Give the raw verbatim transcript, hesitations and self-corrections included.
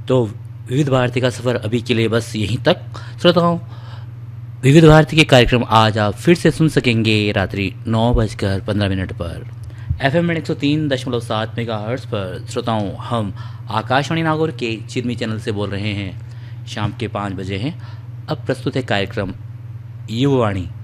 तो विविध भारती का सफ़र अभी के लिए बस यहीं तक। श्रोताओं, विविध भारती के कार्यक्रम आज आप फिर से सुन सकेंगे रात्रि नौ बजकर पंद्रह मिनट पर एफ एम एक सौ तीन दशमलव सात मेगा हर्ट्स पर। श्रोताओं, हम आकाशवाणी नागौर के चिरमी चैनल से बोल रहे हैं। शाम के पाँच बजे हैं। अब प्रस्तुत है कार्यक्रम युवावाणी।